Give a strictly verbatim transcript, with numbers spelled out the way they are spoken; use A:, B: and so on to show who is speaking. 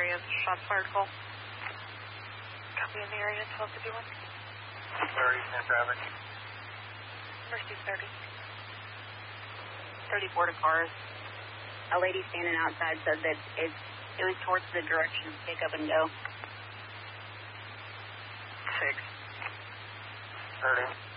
A: area. Shots fired call. Copy in the area, twelve fifty-one.
B: thirty, in traffic.
A: Mercy thirty.
C: thirty-four to cars. A lady standing outside said that it, it was towards the direction of pick up and go.
A: Six.
B: thirty.